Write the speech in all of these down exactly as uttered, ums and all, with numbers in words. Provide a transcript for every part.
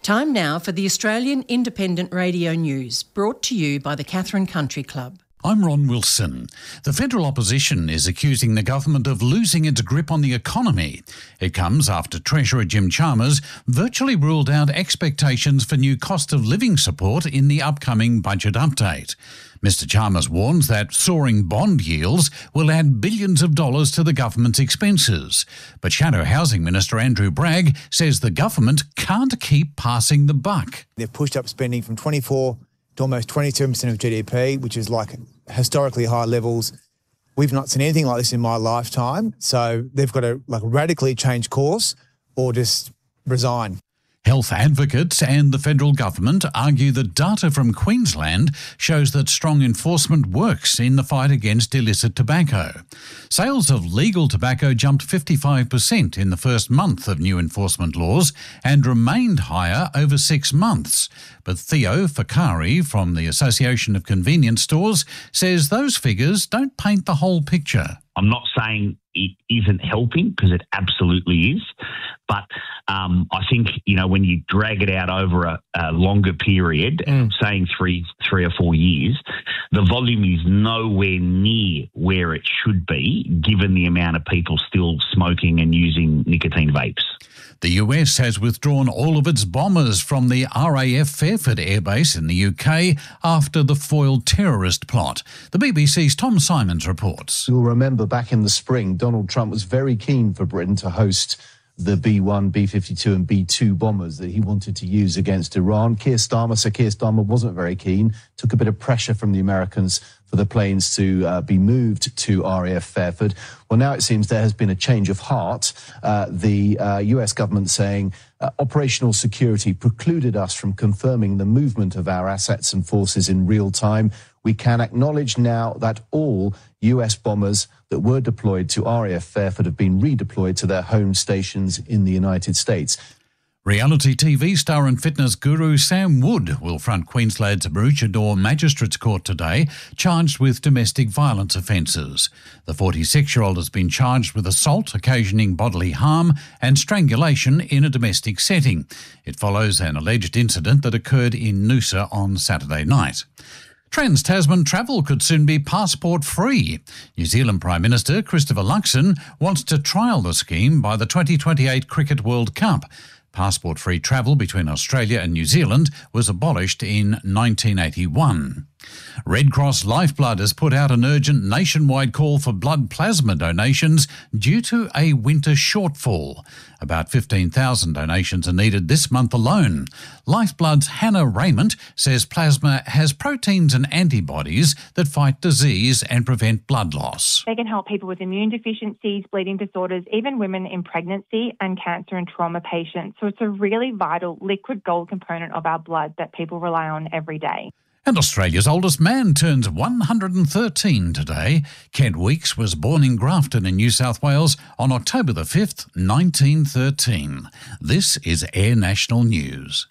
Time now for the Australian Independent Radio News, brought to you by the Katherine Country Club. I'm Ron Wilson. The federal opposition is accusing the government of losing its grip on the economy. It comes after Treasurer Jim Chalmers virtually ruled out expectations for new cost of living support in the upcoming budget update. Mister Chalmers warns that soaring bond yields will add billions of dollars to the government's expenses. But Shadow Housing Minister Andrew Bragg says the government can't keep passing the buck. They've pushed up spending from twenty-four to almost twenty-two percent of G D P, which is like historically high levels. We've not seen anything like this in my lifetime. So they've got to like radically change course or just resign. Health advocates and the federal government argue that data from Queensland shows that strong enforcement works in the fight against illicit tobacco. Sales of legal tobacco jumped fifty-five percent in the first month of new enforcement laws and remained higher over six months. But Theo Fakari from the Association of Convenience Stores says those figures don't paint the whole picture. I'm not saying it isn't helping, because it absolutely is. But um, I think, you know, when you drag it out over a, a longer period, mm. saying three, three or four years, the volume is nowhere near where it should be, given the amount of people still smoking and using nicotine vapes. The U S has withdrawn all of its bombers from the R A F Fairford airbase in the U K after the foiled terrorist plot. The B B C's Tom Simons reports. You'll remember back in the spring, Donald Trump was very keen for Britain to host the B one, B fifty-two and B two bombers that he wanted to use against Iran. Keir Starmer, Sir Keir Starmer wasn't very keen, took a bit of pressure from the Americans for the planes to uh, be moved to R A F Fairford. Well, now it seems there has been a change of heart. Uh, the uh, U S government saying uh, operational security precluded us from confirming the movement of our assets and forces in real time. We can acknowledge now that all U S bombers that were deployed to R A F Fairford have been redeployed to their home stations in the United States. Reality T V star and fitness guru Sam Wood will front Queensland's Maroochydore Magistrates Court today, charged with domestic violence offences. The forty-six-year-old has been charged with assault occasioning bodily harm and strangulation in a domestic setting. It follows an alleged incident that occurred in Noosa on Saturday night. Trans-Tasman travel could soon be passport-free. New Zealand Prime Minister Christopher Luxon wants to trial the scheme by the twenty twenty-eight Cricket World Cup. Passport-free travel between Australia and New Zealand was abolished in nineteen eighty-one. Red Cross Lifeblood has put out an urgent nationwide call for blood plasma donations due to a winter shortfall. About fifteen thousand donations are needed this month alone. Lifeblood's Hannah Raymond says plasma has proteins and antibodies that fight disease and prevent blood loss. They can help people with immune deficiencies, bleeding disorders, even women in pregnancy and cancer and trauma patients. So it's a really vital liquid gold component of our blood that people rely on every day. And Australia's oldest man turns one hundred thirteen today. Kent Weeks was born in Grafton in New South Wales on October the fifth, nineteen thirteen. This is Air National News.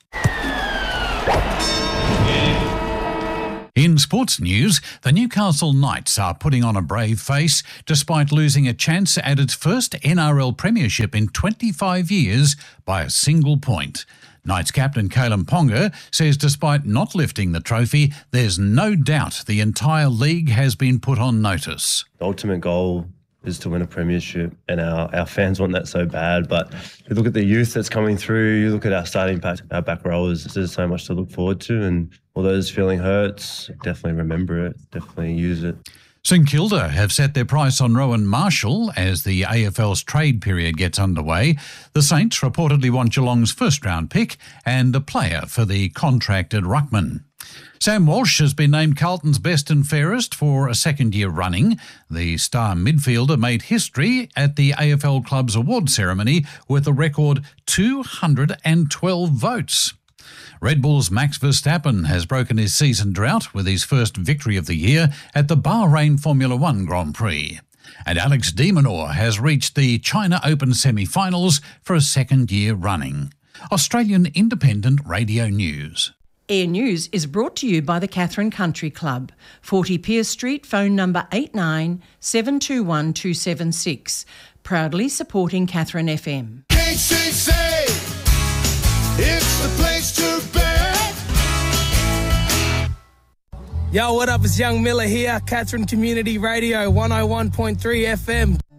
In sports news, the Newcastle Knights are putting on a brave face despite losing a chance at its first N R L premiership in twenty-five years by a single point. Knights captain Kalen Ponga says despite not lifting the trophy, there's no doubt the entire league has been put on notice. The ultimate goal is to win a premiership, and our, our fans want that so bad. But you look at the youth that's coming through, you look at our starting pack, our back rowers, there's so much to look forward to, and all those feeling hurts, definitely remember it, definitely use it. St Kilda have set their price on Rowan Marshall as the A F L's trade period gets underway. The Saints reportedly want Geelong's first-round pick and a player for the contracted ruckman. Sam Walsh has been named Carlton's best and fairest for a second year running. The star midfielder made history at the A F L Club's award ceremony with a record two hundred twelve votes. Red Bull's Max Verstappen has broken his season drought with his first victory of the year at the Bahrain Formula One Grand Prix. And Alex de Minaur has reached the China Open semi-finals for a second year running. Australian Independent Radio News. Air News is brought to you by the Katherine Country Club, forty Pierce Street, phone number eight nine seven two one two seven six. Proudly supporting Katherine F M. K C C, it's the place Yo, what up? It's Young Miller here, Katherine Community Radio, one oh one point three F M.